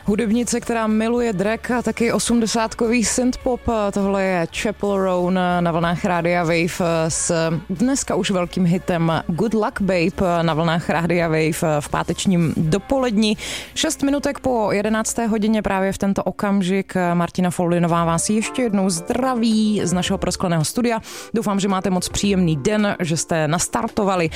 Hudebnice, která miluje drag a taky 80kový synthpop. Tohle je Chappell Roan na vlnách Rádia Wave s dneska už velkým hitem Good Luck Babe na vlnách Rádia Wave v pátečním dopoledni. 6 minutek po 11. hodině právě v tento okamžik Martina Foldinová vás ještě jednou zdraví z našeho proskleného studia. Doufám, že máte moc příjemný den, že jste nastartovali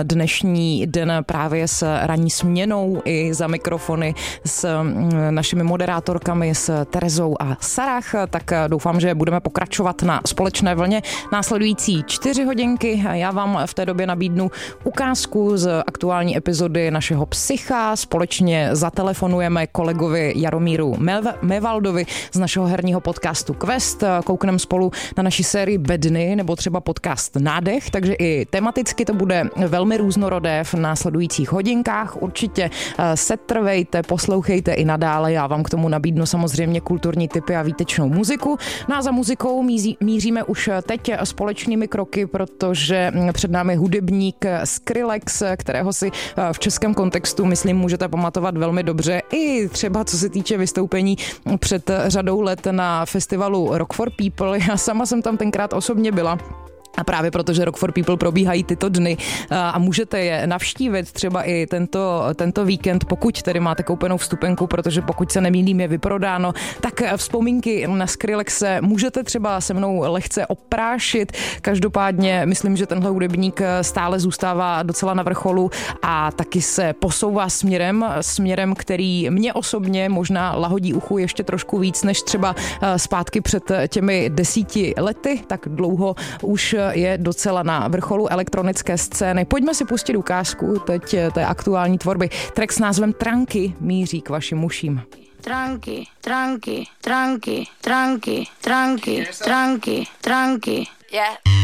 dnešní den právě s ranní směnou i za mikrofony s našimi moderátorkami, s Terezou a Sarah, tak doufám, že budeme pokračovat na společné vlně následující 4 hodinky. Já vám v té době nabídnu ukázku z aktuální epizody našeho Psycha. Společně zatelefonujeme kolegovi Jaromíru Mevaldovi z našeho herního podcastu Quest. Koukneme spolu na naši sérii Bedny nebo třeba podcast Nádech, takže i tematicky to bude velmi různorodé v následujících hodinkách. Určitě setrvejte, poslouchejte i nadále. Já vám k tomu nabídnu samozřejmě kulturní tipy a výtečnou muziku. No a za muzikou míříme už teď společnými kroky, protože před námi hudebník Skrillex, kterého si v českém kontextu, myslím, můžete pamatovat velmi dobře. I třeba co se týče vystoupení před řadou let na festivalu Rock for People. Já sama jsem tam tenkrát osobně byla. A právě protože Rock for People probíhají tyto dny a můžete je navštívit třeba i tento víkend, pokud tedy máte koupenou vstupenku, protože pokud se nemýlím je vyprodáno, tak vzpomínky na Skrillexe můžete třeba se mnou lehce oprášit. Každopádně myslím, že tenhle hudebník stále zůstává docela na vrcholu a taky se posouvá směrem, který mě osobně možná lahodí uchu ještě trošku víc, než třeba zpátky před těmi 10 lety, tak dlouho už je docela na vrcholu elektronické scény. Pojďme si pustit ukázku teď té aktuální tvorby. Track s názvem Tranky míří k vašim uším. Tranky, tranky, tranky, tranky, tranky, tranky, tranky. Yeah.